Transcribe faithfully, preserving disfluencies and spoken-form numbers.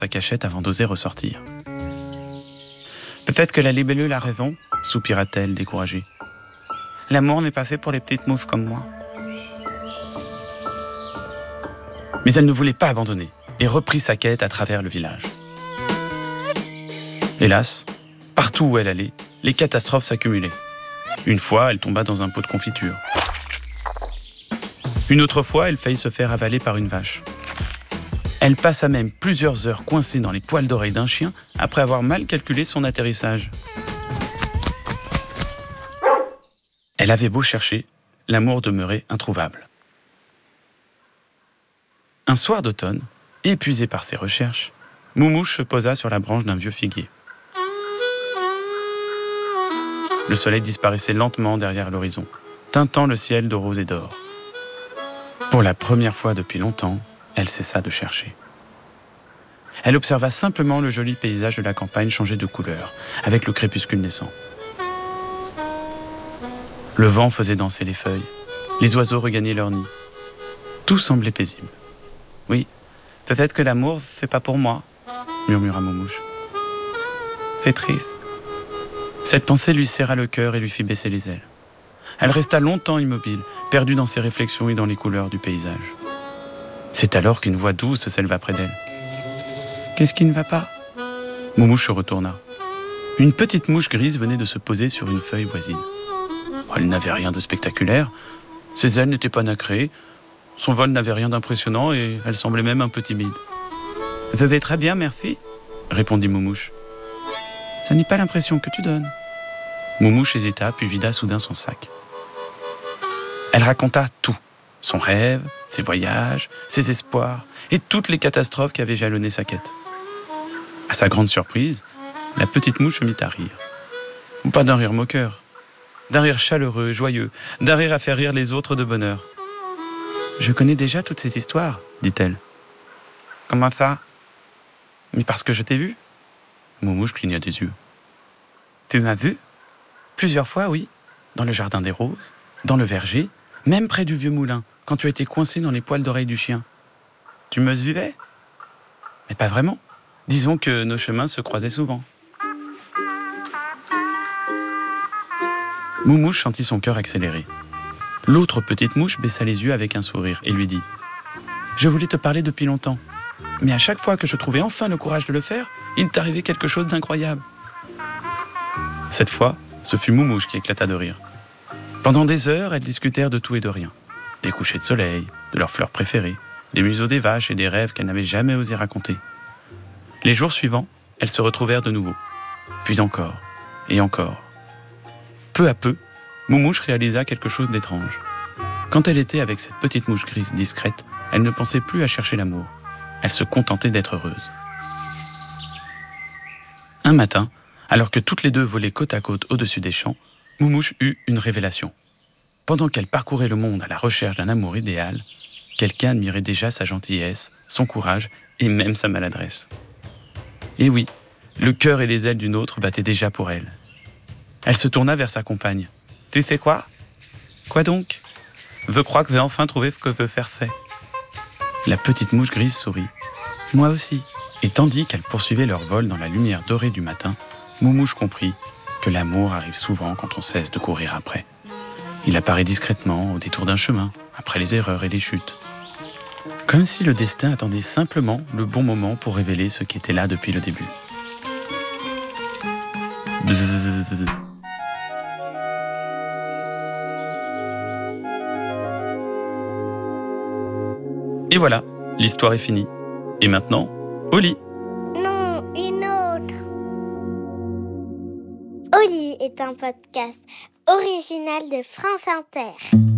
sa cachette avant d'oser ressortir. Peut-être que la libellule a raison, soupira-t-elle découragée. L'amour n'est pas fait pour les petites mousses comme moi. Mais elle ne voulait pas abandonner et reprit sa quête à travers le village. Hélas, partout où elle allait, les catastrophes s'accumulaient. Une fois, elle tomba dans un pot de confiture. Une autre fois, elle faillit se faire avaler par une vache. Elle passa même plusieurs heures coincée dans les poils d'oreille d'un chien après avoir mal calculé son atterrissage. Elle avait beau chercher, l'amour demeurait introuvable. Un soir d'automne, épuisée par ses recherches, Moumouche se posa sur la branche d'un vieux figuier. Le soleil disparaissait lentement derrière l'horizon, teintant le ciel de rose et d'or. Pour la première fois depuis longtemps, elle cessa de chercher. Elle observa simplement le joli paysage de la campagne changer de couleur, avec le crépuscule naissant. Le vent faisait danser les feuilles, les oiseaux regagnaient leur nid. Tout semblait paisible. Oui, peut-être que l'amour, c'est pas pour moi, murmura Moumouche. C'est triste. Cette pensée lui serra le cœur et lui fit baisser les ailes. Elle resta longtemps immobile, perdue dans ses réflexions et dans les couleurs du paysage. C'est alors qu'une voix douce s'éleva près d'elle. « Qu'est-ce qui ne va pas ?» Moumouche se retourna. Une petite mouche grise venait de se poser sur une feuille voisine. Elle n'avait rien de spectaculaire, ses ailes n'étaient pas nacrées, son vol n'avait rien d'impressionnant et elle semblait même un peu timide. « Je vais très bien, merci », répondit Moumouche. « Ça n'est pas l'impression que tu donnes. » Moumouche hésita, puis vida soudain son sac. Elle raconta tout, son rêve, ses voyages, ses espoirs et toutes les catastrophes qui avaient jalonné sa quête. À sa grande surprise, la petite mouche se mit à rire. Pas d'un rire moqueur, d'un rire chaleureux, joyeux, d'un rire à faire rire les autres de bonheur. « Je connais déjà toutes ces histoires, dit-elle. »« Comment ça ? Mais parce que je t'ai vu. » Moumouche cligna des yeux. « Tu m'as vu ? Plusieurs fois, oui, dans le jardin des roses, dans le verger, même près du vieux moulin, quand tu étais coincé dans les poils d'oreille du chien. Tu me suivais ? Mais pas vraiment. Disons que nos chemins se croisaient souvent. » Moumouche sentit son cœur accélérer. L'autre petite mouche baissa les yeux avec un sourire et lui dit « Je voulais te parler depuis longtemps, mais à chaque fois que je trouvais enfin le courage de le faire, il t'arrivait quelque chose d'incroyable. » Cette fois, ce fut Moumouche qui éclata de rire. Pendant des heures, elles discutèrent de tout et de rien. Des couchers de soleil, de leurs fleurs préférées, des museaux des vaches et des rêves qu'elles n'avaient jamais osé raconter. Les jours suivants, elles se retrouvèrent de nouveau. Puis encore, et encore. Peu à peu, Moumouche réalisa quelque chose d'étrange. Quand elle était avec cette petite mouche grise discrète, elle ne pensait plus à chercher l'amour. Elle se contentait d'être heureuse. Un matin, alors que toutes les deux volaient côte à côte au-dessus des champs, Moumouche eut une révélation. Pendant qu'elle parcourait le monde à la recherche d'un amour idéal, quelqu'un admirait déjà sa gentillesse, son courage et même sa maladresse. Et oui, le cœur et les ailes d'une autre battaient déjà pour elle. Elle se tourna vers sa compagne. « Tu sais quoi ? » ?»« Quoi donc ? » ?»« Je crois que j'ai enfin trouvé ce que je veux faire fait. » La petite mouche grise sourit. « Moi aussi. » Et tandis qu'elles poursuivaient leur vol dans la lumière dorée du matin, Moumouche comprit que l'amour arrive souvent quand on cesse de courir après. Il apparaît discrètement au détour d'un chemin, après les erreurs et les chutes. Comme si le destin attendait simplement le bon moment pour révéler ce qui était là depuis le début. Bzzz. Et voilà, l'histoire est finie. Et maintenant, au lit. Non, une autre. Au lit est un podcast original de France Inter.